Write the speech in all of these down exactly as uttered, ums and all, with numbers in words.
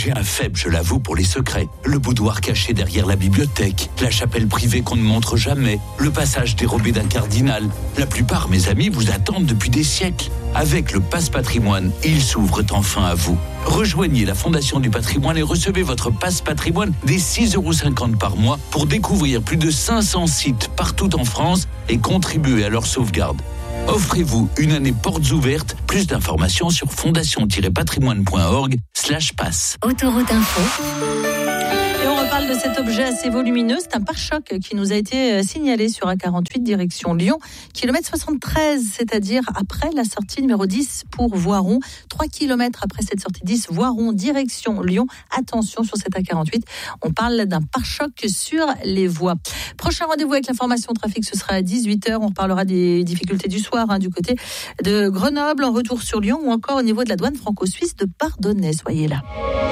J'ai un faible, je l'avoue, pour les secrets. Le boudoir caché derrière la bibliothèque, la chapelle privée qu'on ne montre jamais, le passage dérobé d'un cardinal. La plupart, mes amis, vous attendent depuis des siècles. Avec le Passe Patrimoine, ils s'ouvrent enfin à vous. Rejoignez la Fondation du Patrimoine et recevez votre Passe Patrimoine dès six euros cinquante par mois pour découvrir plus de cinq cents sites partout en France et contribuer à leur sauvegarde. Offrez-vous une année portes ouvertes. Plus d'informations sur fondation-patrimoine.org slash passe. Autoroute Info. Et on reparle de cet objet assez volumineux. C'est un pare-choc qui nous a été signalé sur A quarante-huit direction Lyon. Kilomètre soixante-treize, c'est-à-dire après la sortie numéro dix pour Voiron. trois kilomètres après cette sortie dix, Voiron, direction Lyon. Attention sur cette A quarante-huit. On parle d'un pare-choc sur les voies. Prochain rendez-vous avec l'information trafic, ce sera à dix-huit heures. On parlera des difficultés du soir hein, du côté de Grenoble, en retour sur Lyon ou encore au niveau de la douane franco-suisse de Pardonnay. Soyez là.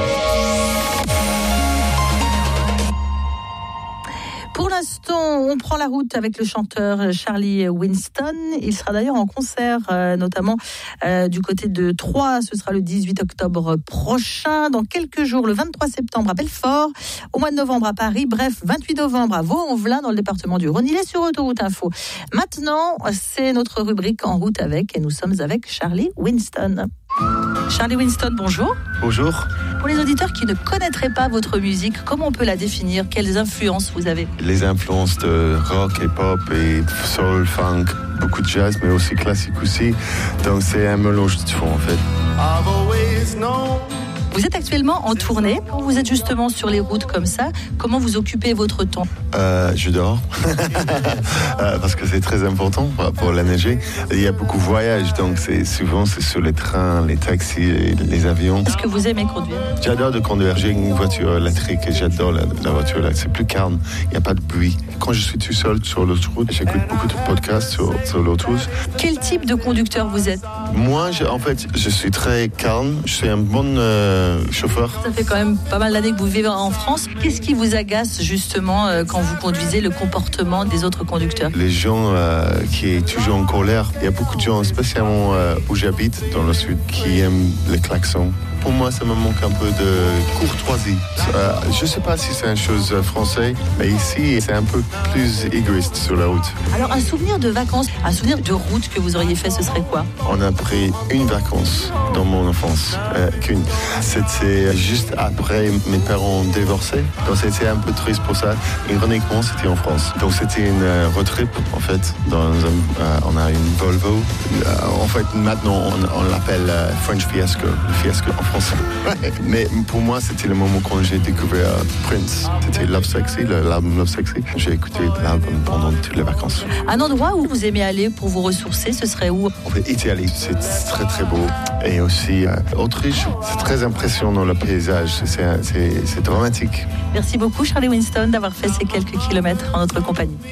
Pour l'instant, on prend la route avec le chanteur Charlie Winston. Il sera d'ailleurs en concert, euh, notamment euh, du côté de Troyes. Ce sera le dix-huit octobre prochain. Dans quelques jours, le vingt-trois septembre à Belfort. Au mois de novembre à Paris. Bref, vingt-huit novembre à Vaux-en-Velin, dans le département du Rhône. Il est sur Autoroute Info. Maintenant, c'est notre rubrique En route avec. Et nous sommes avec Charlie Winston. Charlie Winston, bonjour. Bonjour. Pour les auditeurs qui ne connaîtraient pas votre musique, comment on peut la définir ? Quelles influences vous avez ? Les influences de rock et pop et soul, funk, beaucoup de jazz, mais aussi classique aussi. Donc c'est un mélange de tout en fait. Vous êtes actuellement en tournée. Quand vous êtes justement sur les routes comme ça, comment vous occupez votre temps ? euh, Je dors, euh, parce que c'est très important pour la neiger. Il y a beaucoup de voyages, donc c'est, souvent c'est sur les trains, les taxis, les avions. Est-ce que vous aimez conduire ? J'adore de conduire. J'ai une voiture électrique et j'adore la, la voiture là. C'est plus calme, il n'y a pas de bruit. Quand je suis tout seul sur l'autoroute, j'écoute beaucoup de podcasts sur, sur l'autoroute. Quel type de conducteur vous êtes ? Moi, je, en fait, je suis très calme. Je suis un bon euh, chauffeur. Ça fait quand même pas mal d'années que vous vivez en France. Qu'est-ce qui vous agace justement euh, quand vous conduisez, le comportement des autres conducteurs ? Les gens euh, qui sont toujours en colère. Il y a beaucoup de gens, spécialement euh, où j'habite, dans le sud, qui aiment les klaxons. Pour moi, ça me manque un peu de courtoisie. Euh, je ne sais pas si c'est une chose française, mais ici, c'est un peu plus égoïste sur la route. Alors, un souvenir de vacances, un souvenir de route que vous auriez fait, ce serait quoi ? On a pris une vacance dans mon enfance, euh, qu'une. C'était juste après mes parents ont divorcé, donc c'était un peu triste pour ça. Ironiquement, c'était en France. Donc c'était une euh, road trip, en fait. Dans un, euh, on a une Volvo. Euh, en fait, maintenant, on, on l'appelle euh, French Fiasco, le fiasco en France. Mais pour moi, c'était le moment quand j'ai découvert Prince. C'était Love Sexy, l'album Love Sexy. J'ai écouté l'album pendant toutes les vacances. Un endroit où vous aimez aller pour vous ressourcer, ce serait où ? En fait, Italie, c'est très très beau. Et aussi euh, Autriche, c'est très impressionnant le paysage. C'est, c'est, c'est dramatique. Merci beaucoup Charlie Winston d'avoir fait ces quelques kilomètres en notre compagnie.